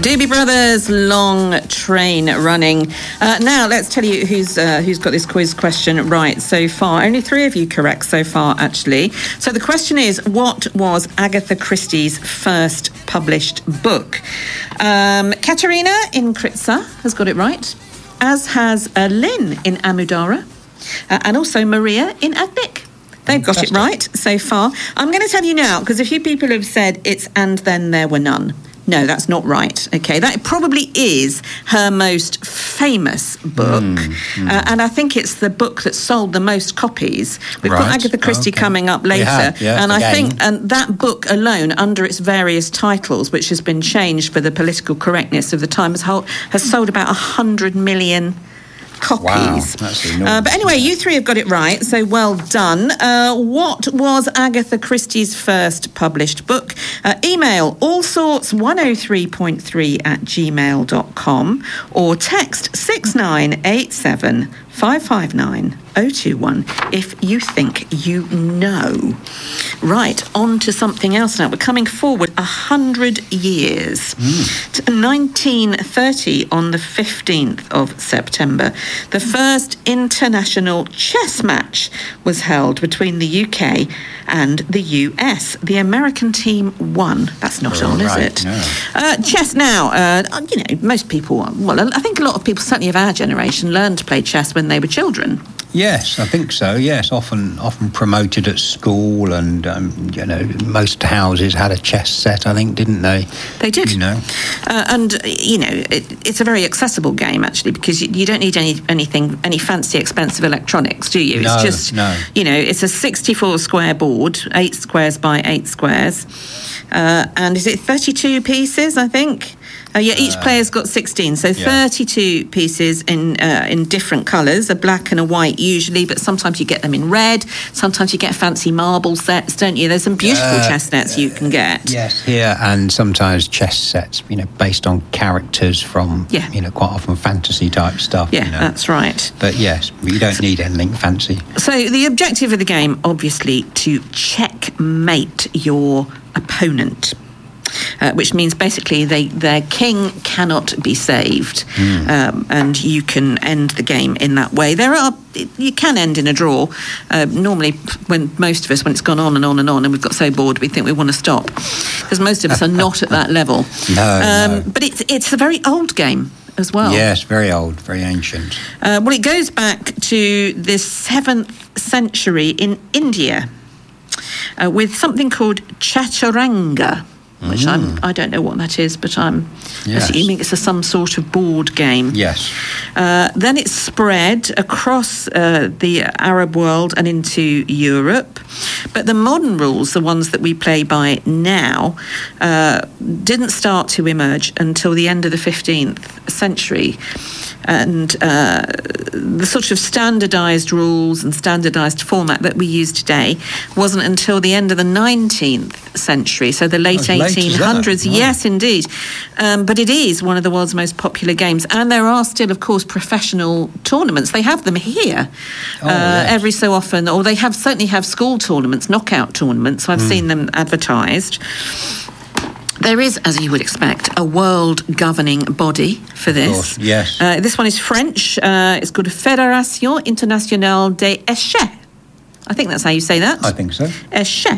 Doobie Brothers, Long Train Running. Now, let's tell you who's got this quiz question right so far. Only 3 of you correct so far, actually. So the question is, what was Agatha Christie's first published book? Katerina in Kritza has got it right, as has Lynn in Amudara, and also Maria in Agnic. They've got it right so far. I'm going to tell you now, because a few people have said it's And Then There Were None. No, that's not right. Okay, that probably is her most famous book, and I think it's the book that sold the most copies. We've got Agatha Christie coming up later, and I think that book alone, under its various titles, which has been changed for the political correctness of the time, has sold about 100 million copies. Wow, that's enormous. But anyway, you 3 have got it right, so well done. What was Agatha Christie's first published book? Email allsorts103.3@gmail.com or text 6987 559 021 if you think you know. Right, on to something else now. We're coming forward 100 years. To 1930, on the 15th of September, the first international chess match was held between the UK and the US. The American team won. That's not on, is it? No. Chess now, most people, well, I think a lot of people, certainly of our generation, learned to play chess when they were children. Yes, I think so. Yes, often promoted at school, and most houses had a chess set. I think, didn't they? They did. It's a very accessible game actually, because you don't need any fancy, expensive electronics, do you? It's just it's a 64 square board, 8 squares by 8 squares, and is it 32 pieces? I think. Each player's got 16, so 32 pieces in different colours, a black and a white usually, but sometimes you get them in red, sometimes you get fancy marble sets, don't you? There's some beautiful chess nets you can get. Yes, here, and sometimes chess sets, based on characters from, quite often fantasy type stuff. Yeah, that's right. But yes, you don't need anything fancy. So the objective of the game, obviously, to checkmate your opponent. Which means basically their king cannot be saved, and you can end the game in that way. You can end in a draw. Normally, when it's gone on and on and on, and we've got so bored, we think we want to stop, because most of us are not at that level. No. But it's a very old game as well. Yes, very old, very ancient. Well, it goes back to the 7th century in India, with something called Chaturanga, which I don't know what that is, but I'm assuming it's some sort of board game. Yes. Then it spread across the Arab world and into Europe. But the modern rules, the ones that we play by now, didn't start to emerge until the end of the 15th century. And the sort of standardised rules and standardised format that we use today wasn't until the end of the 19th century, so the late 1800s. Yes, indeed. But it is one of the world's most popular games, and there are still, of course, professional tournaments. They have them here every so often, or they certainly have school tournaments, knockout tournaments. So I've seen them advertised. There is, as you would expect, a world governing body for this. Of course, yes. This one is French. It's called Fédération Internationale des Échecs. I think that's how you say that. I think so. Échecs.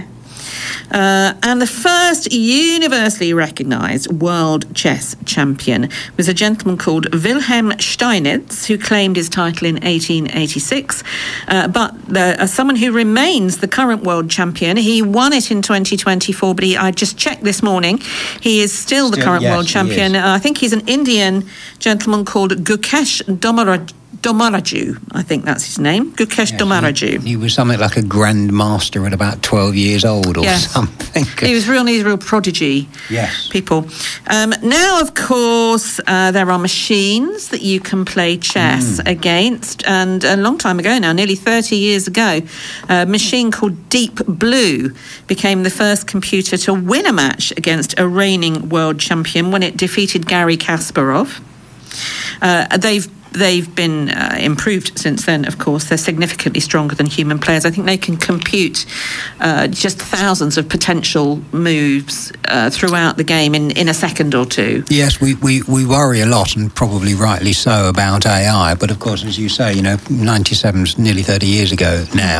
And the first universally recognised world chess champion was a gentleman called Wilhelm Steinitz, who claimed his title in 1886. But as someone who remains the current world champion, he won it in 2024, but I just checked this morning, he is still the current world champion. I think he's an Indian gentleman called Gukesh Domaraju, I think that's his name. Gukesh Domaraju. He was something like a grandmaster at about 12 years old or something. He was real prodigy. Yes. People. Now, of course, there are machines that you can play chess against. And a long time ago now, nearly 30 years ago, a machine called Deep Blue became the first computer to win a match against a reigning world champion when it defeated Garry Kasparov. They've they've been improved since then, of course. They're significantly stronger than human players. I think they can compute just thousands of potential moves throughout the game in a second or two. Yes, we worry a lot, and probably rightly so, about AI. But of course, as you say, 97's nearly 30 years ago now.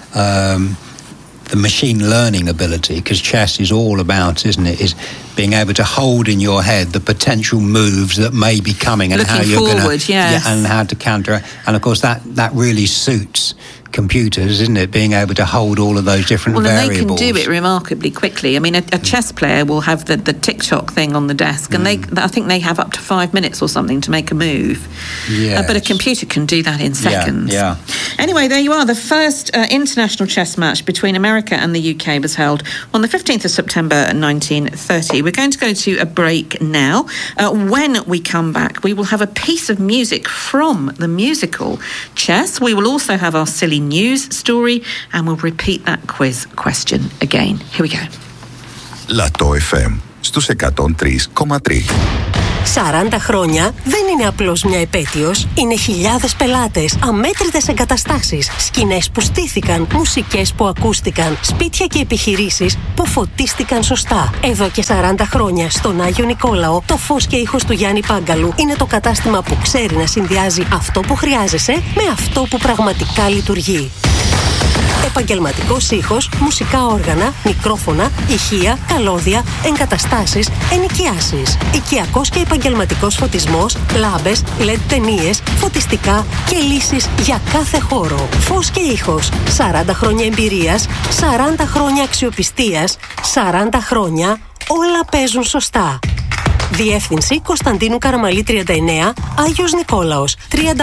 The machine learning ability, because chess is all about, isn't it, is being able to hold in your head the potential moves that may be coming and looking how you're going to, yes. and how to counter. And of course, that really suits computers, isn't it? Being able to hold all of those different variables. Well, and they can do it remarkably quickly. I mean, a chess player will have the tick-tock thing on the desk, and I think they have up to 5 minutes or something to make a move. Yes. But a computer can do that in seconds. Yeah. Anyway, there you are. The first international chess match between America and the UK was held on the 15th of September 1930. We're going to go to a break now. When we come back, we will have a piece of music from the musical Chess. We will also have our silly news story, and we'll repeat that quiz question again. Here we go. Λατό FM στους 103,3. 40 χρόνια δεν είναι απλώς μια επέτειος, είναι χιλιάδες πελάτες, αμέτρητες εγκαταστάσεις, σκηνές που στήθηκαν, μουσικές που ακούστηκαν, σπίτια και επιχειρήσεις που φωτίστηκαν σωστά. Εδώ και 40 χρόνια στον Άγιο Νικόλαο, το φως και ήχος του Γιάννη Πάγκαλου είναι το κατάστημα που ξέρει να συνδυάζει αυτό που χρειάζεσαι με αυτό που πραγματικά λειτουργεί. Επαγγελματικός ήχος, μουσικά όργανα, μικρόφωνα, ηχεία, καλώδια, εγκαταστάσεις, ενοικιάσεις. Οικιακός και επαγγελματικός φωτισμός, λάμπες, LED ταινίες, φωτιστικά και λύσεις για κάθε χώρο. Φως και ήχος. 40 χρόνια εμπειρίας, 40 χρόνια αξιοπιστίας, 40 χρόνια όλα παίζουν σωστά. Διεύθυνση Κωνσταντίνου Καραμαλή 39, Άγιος Νικόλαος,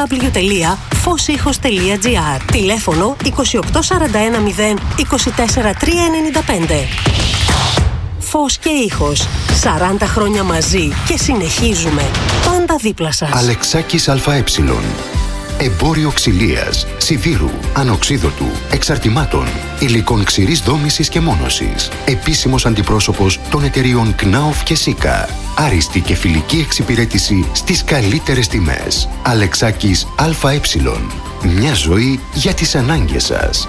www.fosihos.gr. Τηλέφωνο 28410 24395. Φως και ήχος. 40 χρόνια μαζί και συνεχίζουμε. Πάντα δίπλα σας. Αλεξάκης ΑΕ. Εμπόριο ξυλίας, σιδήρου, ανοξίδωτου, εξαρτημάτων, υλικών ξηρής δόμησης και μόνωσης. Επίσημος αντιπρόσωπος των εταιριών Knauf και Sika. Άριστη και φιλική εξυπηρέτηση στις καλύτερες τιμές. Αλεξάκης ΑΕ. Μια ζωή για τις ανάγκες σας.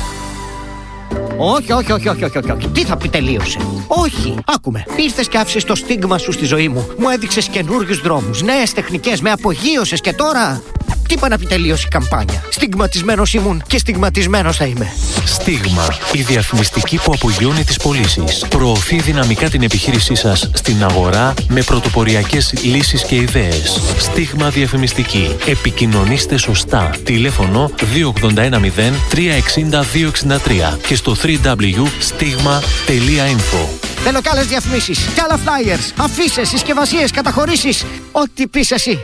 Όχι. Τι θα πει τελείωσε? Όχι, άκουμε. Ήρθες και άφησες το στίγμα σου στη ζωή μου. Μου έδειξες καινούριους δρόμους, νέες τεχνικές, με απογείωσες και τώρα... Τι είπα να πει τελείωσε η καμπάνια? Στιγματισμένος ήμουν και στιγματισμένος θα είμαι. Στίγμα, η διαφημιστική που απογειώνει τις πωλήσεις. Προωθεί δυναμικά την επιχείρησή σας στην αγορά με πρωτοποριακές λύσεις και ιδέες. Στίγμα διαφημιστική. Επικοινωνήστε σωστά. Τηλέφωνο 2810 360 263 και στο www.stigma.info. Θέλω κι άλλες διαφημίσεις, κι άλλα flyers, αφίσες, συσκευασίες, καταχωρήσεις. Ό,τι πεις εσύ.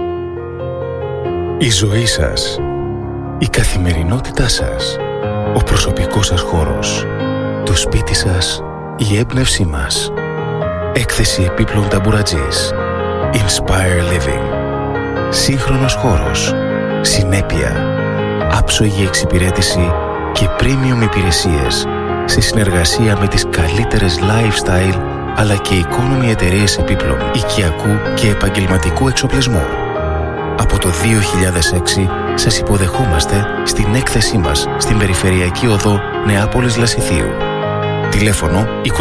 Η ζωή σας, η καθημερινότητά σας, ο προσωπικός σας χώρος, το σπίτι σας, η έμπνευσή μας. Έκθεση επίπλων ταμπουρατζής. Inspire Living. Σύγχρονος χώρος, συνέπεια, άψογη εξυπηρέτηση και premium υπηρεσίες σε συνεργασία με τις καλύτερες lifestyle αλλά και economy εταιρείες επίπλων οικιακού και επαγγελματικού εξοπλισμού. Από το 2006 σας υποδεχόμαστε στην έκθεσή μας στην Περιφερειακή Οδό Νεάπολης Λασιθίου. Τηλέφωνο 28410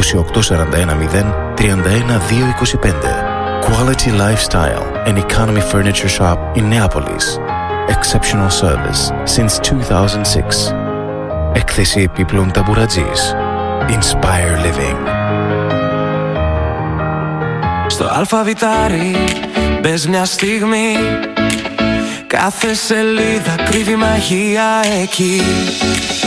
31225. Quality Lifestyle and Economy Furniture Shop in Neapolis. Exceptional service since 2006. Έκθεση επίπλων ταμπουρατζής. Inspire Living. Στο αλφαβητάρι μπες μια στιγμή. Κάθε σελίδα κρύβει μαγεία εκεί.